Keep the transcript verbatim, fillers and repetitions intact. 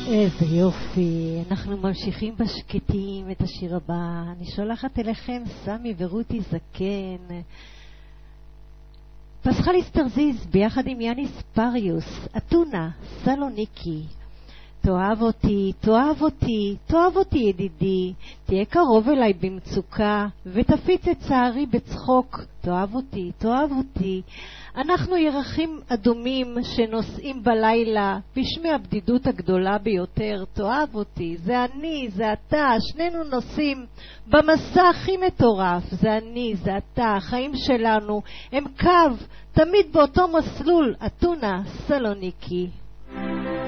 איזה יופי, אנחנו ממשיכים בשקטים את השיר הבא. אני שולחת אליכם סמי ורותי זקן. פסחליס תרזיז ביחד עם יאניס פריוס, אתונה, סלוניקי. תאהב אותי, תאהב אותי, תאהב אותי ידידי, תהיה קרוב אליי במצוקה, ותפיץ את צערי בצחוק. תאהב אותי, תאהב אותי. אנחנו ירחים אדומים שנוסעים בלילה, בשמי הבדידות הגדולה ביותר. תאהב אותי, זה אני, זה אתה, שנינו נוסעים במסע הכי מטורף. זה אני, זה אתה, החיים שלנו הם קו, תמיד באותו מסלול. אתונה, סלוניקי.